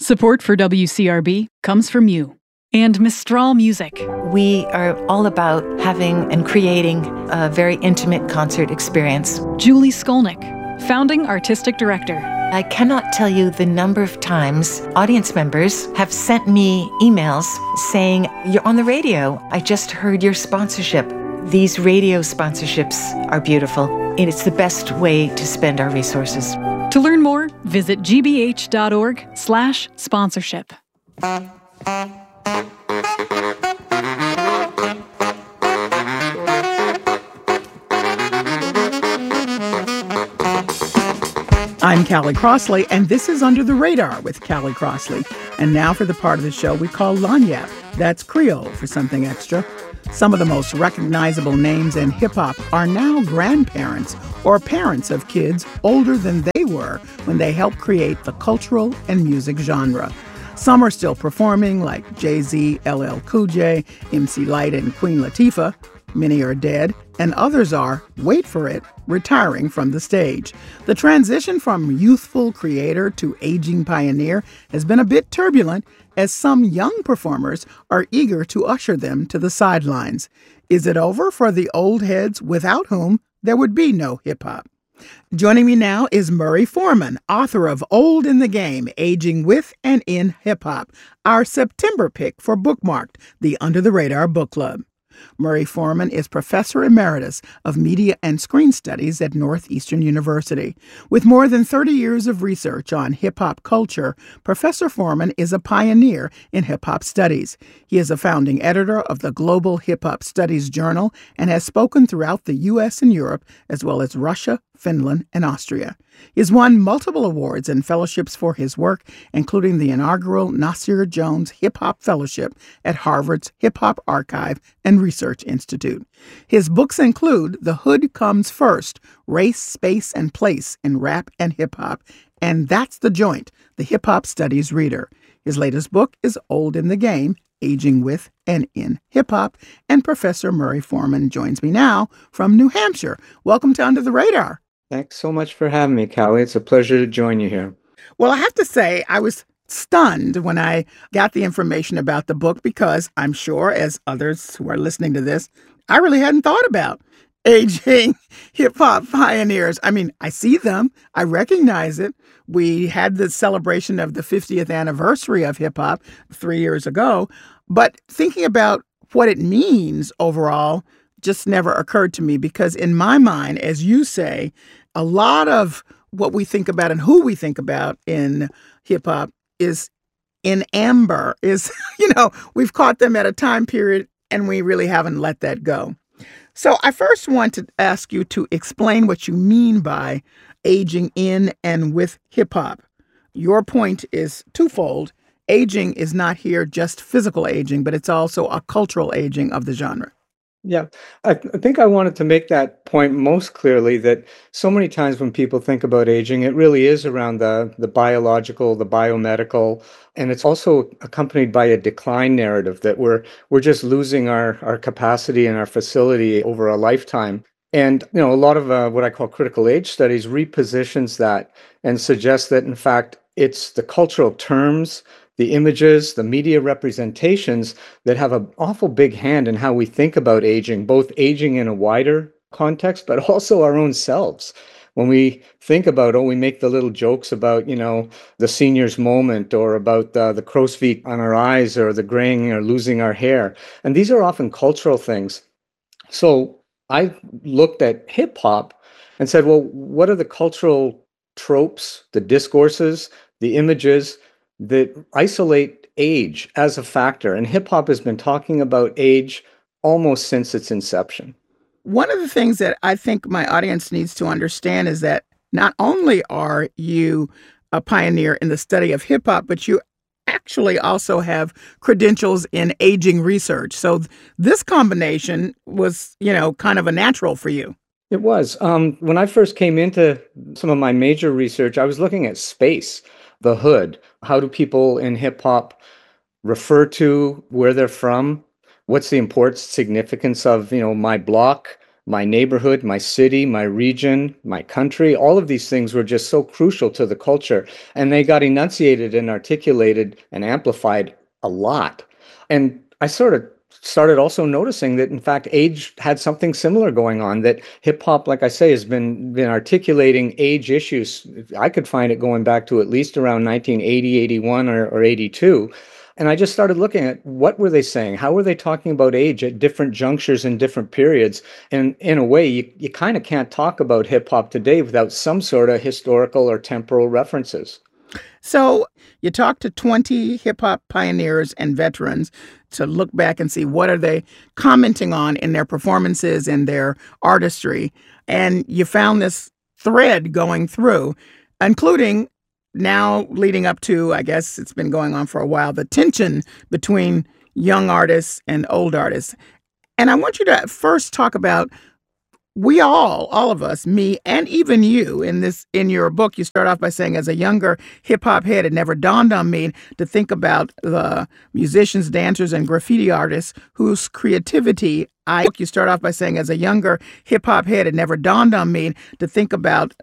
Support for WCRB comes from you and Mistral Music. We are all about having and creating a very intimate concert experience. Julie Skolnick, founding artistic director. I cannot tell you the number of times audience members have sent me emails saying, "You're on the radio. I just heard your sponsorship." These radio sponsorships are beautiful, and it's the best way to spend our resources. To learn more, visit gbh.org/sponsorship. I'm Callie Crossley, and this is Under the Radar with Callie Crossley. And now for the part of the show we call Lagniappe. That's Creole for something extra. Some of the most recognizable names in hip-hop are now grandparents or parents of kids older than they were when they helped create the cultural and music genre. Some are still performing, like Jay-Z, LL Cool J, MC Lyte, and Queen Latifah. Many are dead, and others are, wait for it, retiring from the stage. The transition from youthful creator to aging pioneer has been a bit turbulent, as some young performers are eager to usher them to the sidelines. Is it over for the old heads without whom there would be no hip-hop? Joining me now is Murray Foreman, author of Old in the Game, Aging with and in Hip-Hop, our September pick for Bookmarked, the Under the Radar Book Club. Murray Foreman is Professor Emeritus of Media and Screen Studies at Northeastern University. With more than 30 years of research on hip-hop culture, Professor Foreman is a pioneer in hip-hop studies. He is a founding editor of the Global Hip-Hop Studies Journal and has spoken throughout the U.S. and Europe, as well as Russia, Finland, and Austria. He has won multiple awards and fellowships for his work, including the inaugural Nasir Jones Hip Hop Fellowship at Harvard's Hip Hop Archive and Research Institute. His books include The Hood Comes First, Race, Space, and Place in Rap and Hip Hop, and That's the Joint, the Hip Hop Studies Reader. His latest book is Old in the Game, Aging with and in Hip Hop, and Professor Murray Foreman joins me now from New Hampshire. Welcome to Under the Radar. Thanks so much for having me, Callie. It's a pleasure to join you here. Well, I have to say, I was stunned when I got the information about the book because I'm sure, as others who are listening to this, I really hadn't thought about aging hip-hop pioneers. I mean, I see them. I recognize it. We had the celebration of the 50th anniversary of hip-hop 3 years ago. But thinking about what it means overall just never occurred to me because in my mind, as you say, a lot of what we think about and who we think about in hip hop is in amber, we've caught them at a time period and we really haven't let that go. So I first want to ask you to explain what you mean by aging in and with hip hop. Your point is twofold. Aging is not here just physical aging, but it's also a cultural aging of the genre. Yeah, I think I wanted to make that point most clearly that so many times when people think about aging, it really is around the biological, the biomedical, and it's also accompanied by a decline narrative that we're just losing our capacity and our facility over a lifetime. And, a lot of what I call critical age studies repositions that and suggests that, in fact, it's the cultural terms, the images, the media representations that have an awful big hand in how we think about aging, both aging in a wider context, but also our own selves. When we think about, we make the little jokes about, the senior's moment or about the crow's feet on our eyes or the graying or losing our hair. And these are often cultural things. So I looked at hip hop and said, well, what are the cultural tropes, the discourses, the images that isolate age as a factor? And hip hop has been talking about age almost since its inception. One of the things that I think my audience needs to understand is that not only are you a pioneer in the study of hip hop, but you actually also have credentials in aging research. So this combination was, kind of a natural for you. It was. When I first came into some of my major research, I was looking at space, the hood. How do people in hip hop refer to where they're from? What's the importance, significance of, my block, my neighborhood, my city, my region, my country. All of these things were just so crucial to the culture. And they got enunciated and articulated and amplified a lot. And I sort of started also noticing that, in fact, age had something similar going on, that hip hop, like I say, has been articulating age issues. I could find it going back to at least around 1980, 81, or 82. And I just started looking at what were they saying? How were they talking about age at different junctures in different periods? And in a way, you kind of can't talk about hip hop today without some sort of historical or temporal references. So you talk to 20 hip hop pioneers and veterans to look back and see what are they commenting on in their performances and their artistry. And you found this thread going through, including now leading up to, I guess it's been going on for a while, the tension between young artists and old artists. And I want you to first talk about, we all of us, me and even you, in your book, you start off by saying, as a younger hip hop head, it never dawned on me to think about the musicians, dancers, and graffiti artists whose creativity you start off by saying, as a younger hip hop head, it never dawned on me to think about